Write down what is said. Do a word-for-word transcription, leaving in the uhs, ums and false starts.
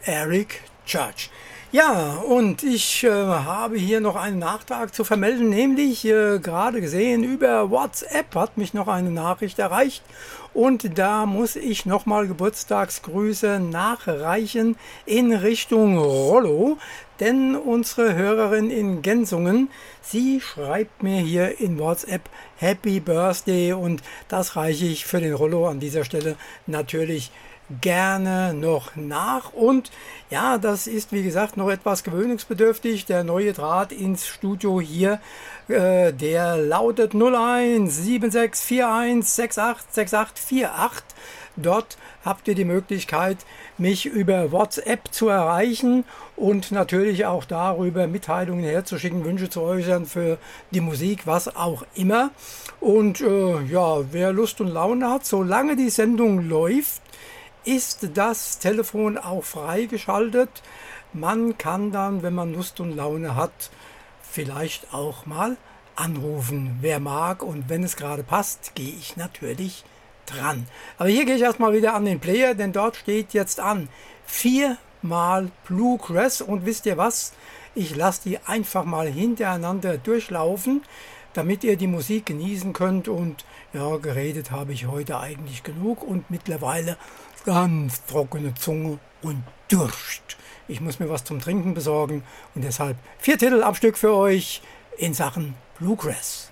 Eric Church. Ja, und ich äh, habe hier noch einen Nachtrag zu vermelden, nämlich äh, gerade gesehen, über WhatsApp hat mich noch eine Nachricht erreicht und da muss ich nochmal Geburtstagsgrüße nachreichen in Richtung Rollo, denn unsere Hörerin in Gensungen, sie schreibt mir hier in WhatsApp Happy Birthday und das reiche ich für den Rollo an dieser Stelle natürlich gerne noch nach. Und ja, das ist wie gesagt noch etwas gewöhnungsbedürftig. Der neue Draht ins Studio hier, äh, der lautet null eins sieben sechs vier eins sechs acht sechs acht vier acht. Dort habt ihr die Möglichkeit, mich über WhatsApp zu erreichen und natürlich auch darüber Mitteilungen herzuschicken, Wünsche zu äußern für die Musik, was auch immer. Und äh, ja, wer Lust und Laune hat, solange die Sendung läuft, ist das Telefon auch freigeschaltet. Man kann dann, wenn man Lust und Laune hat, vielleicht auch mal anrufen, wer mag. Und wenn es gerade passt, gehe ich natürlich dran. Aber hier gehe ich erstmal wieder an den Player, denn dort steht jetzt an viermal Bluegrass. Und wisst ihr was? Ich lasse die einfach mal hintereinander durchlaufen, damit ihr die Musik genießen könnt. Und ja, geredet habe ich heute eigentlich genug und mittlerweile ganz trockene Zunge und Durst. Ich muss mir was zum Trinken besorgen und deshalb vier Titel am Stück für euch in Sachen Bluegrass.